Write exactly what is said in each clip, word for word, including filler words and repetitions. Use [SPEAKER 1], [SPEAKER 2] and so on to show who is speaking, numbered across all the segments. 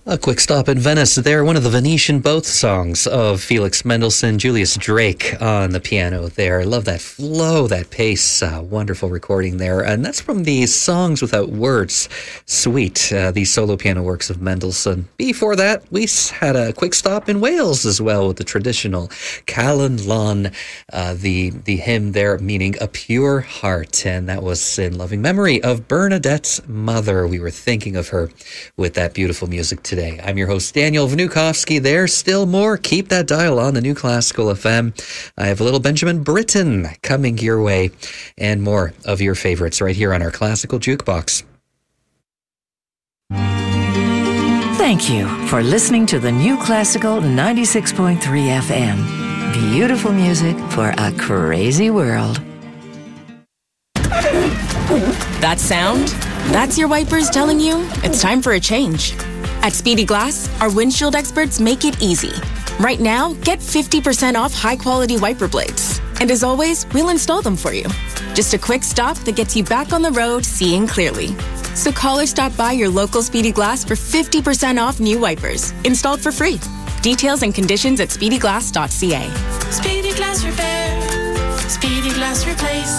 [SPEAKER 1] A quick stop in Venice there, one of the Venetian Both songs of Felix Mendelssohn, Julius Drake on the piano there. I love that flow, that pace, uh, wonderful recording there. And that's from the Songs Without Words suite, uh, the solo piano works of Mendelssohn. Before that, we had a quick stop in Wales as well with the traditional Callan Lon, uh, the, the hymn there meaning a pure heart. And that was in loving memory of Bernadette's mother. We were thinking of her with that beautiful music today. Today. I'm your host, Daniel Vnukovsky. There's still more. Keep that dial on the New Classical F M. I have a little Benjamin Britten coming your way and more of your favorites right here on our Classical Jukebox.
[SPEAKER 2] Thank you for listening to the New Classical ninety-six point three F M. Beautiful music for a crazy world.
[SPEAKER 3] That sound? That's your wipers telling you it's time for a change. At Speedy Glass, our windshield experts make it easy. Right now, get fifty percent off high-quality wiper blades. And as always, we'll install them for you. Just a quick stop that gets you back on the road seeing clearly. So call or stop by your local Speedy Glass for fifty percent off new wipers, installed for free. Details and conditions at speedy glass dot c a.
[SPEAKER 4] Speedy Glass Repair. Speedy Glass Replace.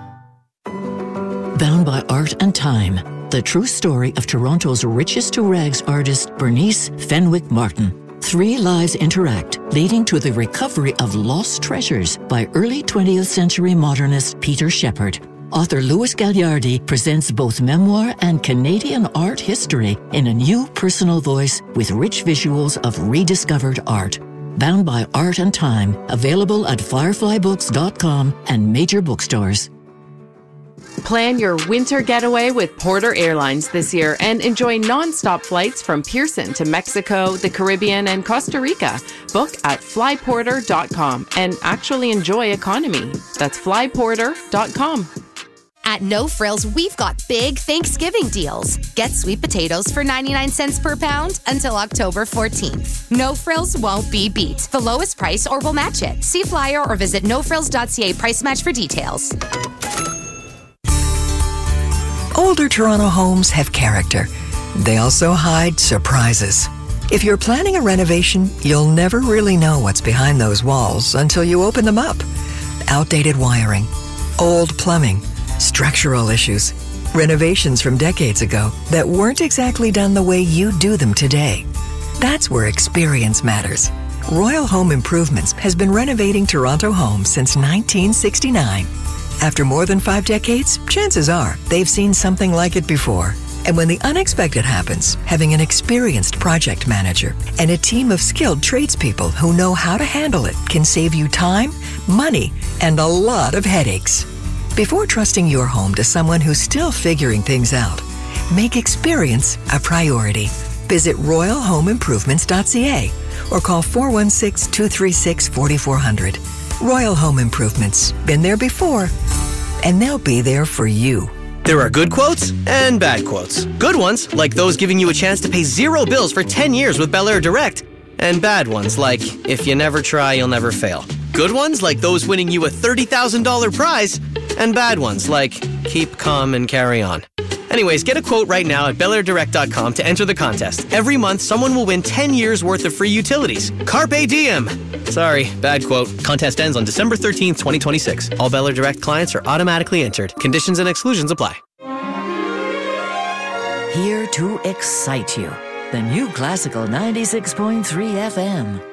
[SPEAKER 2] Bound by art and time. The true story of Toronto's richest to rags artist, Bernice Fenwick Martin. Three lives interact, leading to the recovery of lost treasures by early twentieth century modernist Peter Shepard. Author Louis Gagliardi presents both memoir and Canadian art history in a new personal voice with rich visuals of rediscovered art. Bound by art and time, available at firefly books dot com and major bookstores.
[SPEAKER 5] Plan your winter getaway with Porter Airlines this year and enjoy non-stop flights from Pearson to Mexico, the Caribbean, and Costa Rica. Book at fly porter dot com and actually enjoy economy. That's fly porter dot com.
[SPEAKER 6] At No Frills, we've got big Thanksgiving deals. Get sweet potatoes for ninety-nine cents per pound until October fourteenth. No Frills won't be beat. The lowest price or we'll match it. See flyer or visit no frills dot c a price match for details.
[SPEAKER 7] Older Toronto homes have character. They also hide surprises. If you're planning a renovation, you'll never really know what's behind those walls until you open them up. Outdated wiring, old plumbing, structural issues, renovations from decades ago that weren't exactly done the way you do them today. That's where experience matters. Royal Home Improvements has been renovating Toronto homes since nineteen sixty-nine. After more than five decades, chances are they've seen something like it before. And when the unexpected happens, having an experienced project manager and a team of skilled tradespeople who know how to handle it can save you time, money, and a lot of headaches. Before trusting your home to someone who's still figuring things out, make experience a priority. Visit royal home improvements dot c a or call four one six, two three six, four four zero zero. Royal Home Improvements. Been there before, and they'll be there for you.
[SPEAKER 8] There are good quotes and bad quotes. Good ones, like those giving you a chance to pay zero bills for ten years with Bel Air Direct. And bad ones, like, if you never try, you'll never fail. Good ones, like those winning you a thirty thousand dollars prize. And bad ones, like, keep calm and carry on. Anyways, get a quote right now at bel air direct dot com to enter the contest. Every month, someone will win ten years worth of free utilities. Carpe diem! Sorry, bad quote. Contest ends on December thirteenth, twenty twenty-six. All Bel Air Direct clients are automatically entered. Conditions and exclusions apply.
[SPEAKER 2] Here to excite you. The New Classical ninety-six point three F M.